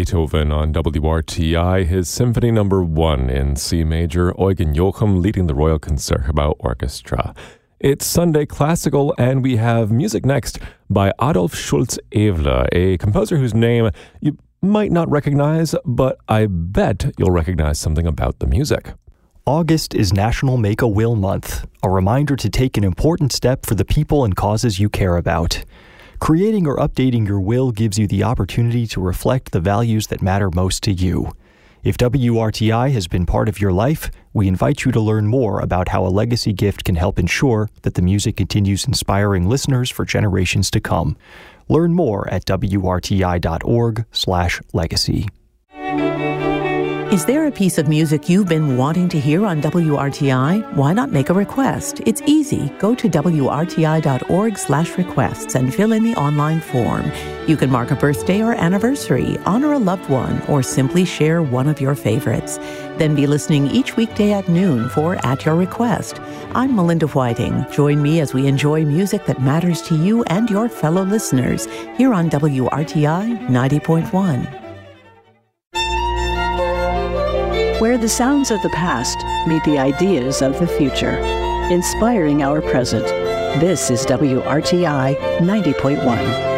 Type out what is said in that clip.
Beethoven on WRTI, his Symphony No. 1 in C major, Eugen Joachim leading the Royal Concertgebouw Orchestra. It's Sunday Classical, and we have music next by Adolf Schultz-Ewler, a composer whose name you might not recognize, but I bet you'll recognize something about the music. August is National Make-A-Will Month, a reminder to take an important step for the people and causes you care about. Creating or updating your will gives you the opportunity to reflect the values that matter most to you. If WRTI has been part of your life, we invite you to learn more about how a legacy gift can help ensure that the music continues inspiring listeners for generations to come. Learn more at wrti.org/legacy. Is there a piece of music you've been wanting to hear on WRTI? Why not make a request? It's easy. Go to wrti.org/requests and fill in the online form. You can mark a birthday or anniversary, honor a loved one, or simply share one of your favorites. Then be listening each weekday at noon for At Your Request. I'm Melinda Whiting. Join me as we enjoy music that matters to you and your fellow listeners here on WRTI 90.1. Where the sounds of the past meet the ideas of the future, inspiring our present. This is WRTI 90.1.